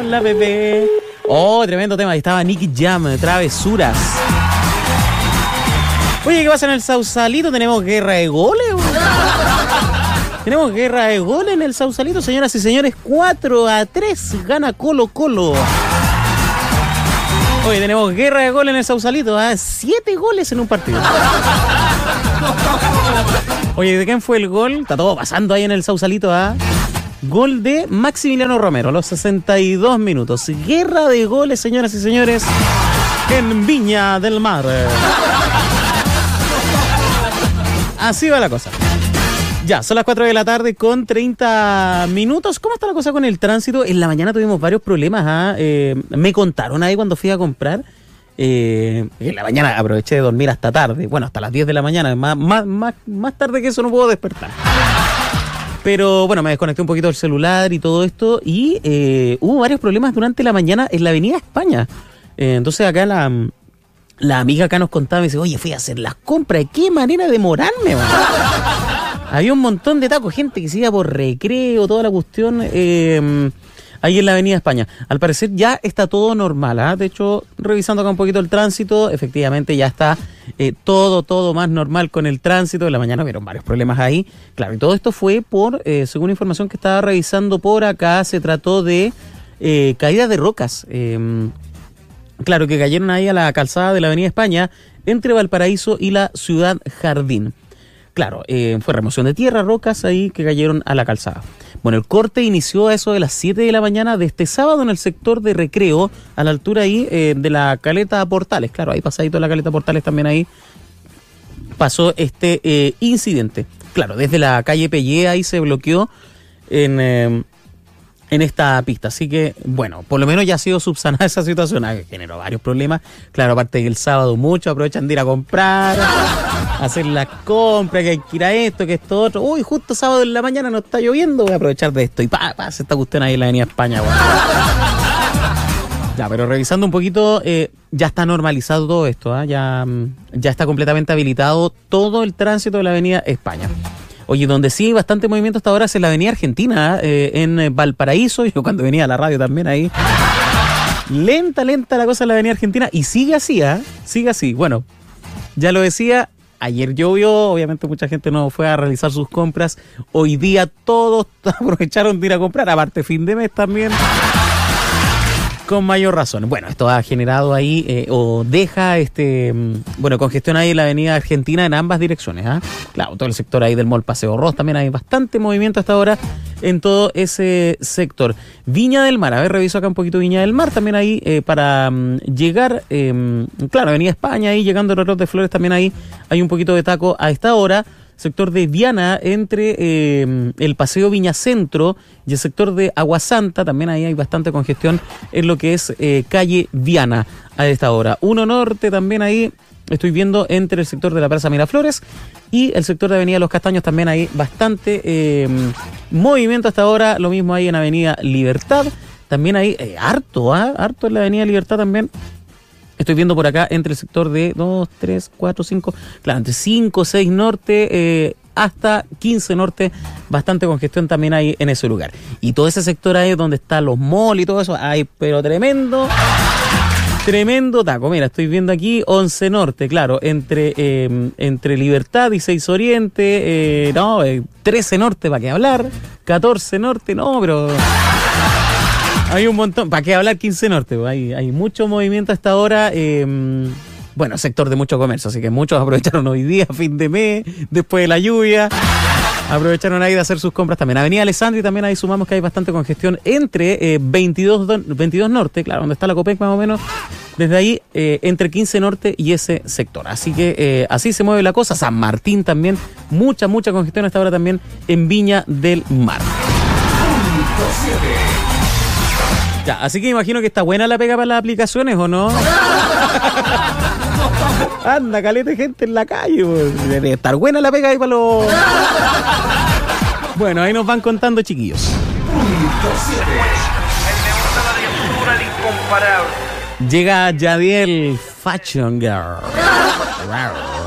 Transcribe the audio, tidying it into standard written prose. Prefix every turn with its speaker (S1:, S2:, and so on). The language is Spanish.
S1: la bebé. Oh, tremendo tema. Ahí estaba Nicky Jam, Travesuras. Oye, ¿qué pasa en el Sausalito? Tenemos guerra de goles. Tenemos guerra de goles en el Sausalito, señoras y señores. 4-3 gana Colo Colo. Oye, tenemos guerra de goles en el Sausalito. 7 goles en un partido. Oye, ¿de quién fue el gol? Está todo pasando ahí en el Sausalito. Gol de Maximiliano Romero a los 62 minutos. Guerra de goles, señoras y señores, en Viña del Mar. Así va la cosa. Ya, son las 4 de la tarde con 30 minutos. ¿Cómo está la cosa con el tránsito? En la mañana tuvimos varios problemas. Me contaron ahí cuando fui a comprar. En la mañana aproveché de dormir hasta tarde. Bueno, hasta las 10 de la mañana. Más tarde que eso no puedo despertar. Pero bueno, me desconecté un poquito del celular y todo esto. Y hubo varios problemas durante la mañana en la Avenida España. Entonces acá la amiga acá nos contaba, me dice, oye, fui a hacer las compras. ¿Qué manera de demorarme, man? Había un montón de tacos, gente que se iba por Recreo, toda la cuestión, ahí en la Avenida España. Al parecer ya está todo normal, De hecho, revisando acá un poquito el tránsito, efectivamente ya está todo más normal con el tránsito. En la mañana hubieron varios problemas ahí. Claro, y todo esto fue por, según información que estaba revisando por acá, se trató de caídas de rocas. Claro, que cayeron ahí a la calzada de la Avenida España, entre Valparaíso y la Ciudad Jardín. Claro, fue remoción de tierra, rocas ahí que cayeron a la calzada. Bueno, el corte inició a eso de las 7 de la mañana de este sábado en el sector de Recreo, a la altura ahí de la Caleta Portales. Claro, ahí pasadito de la Caleta Portales también ahí pasó este incidente. Claro, desde la calle Pellé ahí se bloqueó en esta pista. Así que, bueno, por lo menos ya ha sido subsanada esa situación. Generó varios problemas. Claro, aparte de que el sábado muchos aprovechan de ir a comprar, hacer las compras, que hay que ir a esto, que esto otro. Uy, justo sábado en la mañana no está lloviendo, voy a aprovechar de esto. Y pasa esta cuestión ahí en la Avenida España, bueno. Ya, pero revisando un poquito, ya está normalizado todo esto, ya está completamente habilitado todo el tránsito de la Avenida España. Oye, donde sí hay bastante movimiento hasta ahora es en la Avenida Argentina, en Valparaíso. Yo cuando venía a la radio también ahí. Lenta la cosa en la Avenida Argentina. Y sigue así, sigue así. Bueno, ya lo decía, ayer llovió, obviamente mucha gente no fue a realizar sus compras. Hoy día todos aprovecharon de ir a comprar, aparte fin de mes también. Con mayor razón. Bueno, esto ha generado ahí, o deja, congestión ahí en la Avenida Argentina en ambas direcciones, Claro, todo el sector ahí del Mall Paseo Ross, también hay bastante movimiento hasta ahora en todo ese sector. Viña del Mar, a ver, reviso acá un poquito Viña del Mar, también ahí para llegar, claro, Avenida España, ahí llegando al reloj de Flores, también ahí hay un poquito de taco a esta hora. Sector de Viana, entre el Paseo Viña Centro y el sector de Aguasanta, también ahí hay bastante congestión en lo que es calle Viana a esta hora. 1 Norte también ahí, estoy viendo entre el sector de la Plaza Miraflores y el sector de Avenida Los Castaños, también hay bastante movimiento hasta ahora, lo mismo ahí en Avenida Libertad, también hay harto en la Avenida Libertad también. Estoy viendo por acá entre el sector de 2, 3, 4, 5, claro, entre 5, 6 norte hasta 15 norte, bastante congestión también hay en ese lugar. Y todo ese sector ahí donde están los malls y todo eso, hay pero tremendo taco. Mira, estoy viendo aquí 11 norte, claro, entre Libertad y 6 oriente, 13 norte, ¿para qué hablar? 14 norte, no, pero... Hay un montón, ¿para qué hablar 15 norte? Hay mucho movimiento hasta ahora, bueno, sector de mucho comercio, así que muchos aprovecharon hoy día, fin de mes, después de la lluvia, aprovecharon ahí de hacer sus compras también. Avenida Alessandri también ahí sumamos que hay bastante congestión entre 22 norte, claro, donde está la Copec más o menos, desde ahí entre 15 norte y ese sector. Así que así se mueve la cosa. San Martín también, mucha congestión hasta ahora también en Viña del Mar. Ya, así que imagino que está buena la pega para las aplicaciones, ¿o no? Anda, caleta de gente en la calle, pues. Debe estar buena la pega ahí para los... Bueno, ahí nos van contando, chiquillos. Llega Yadiel Fashion Girl.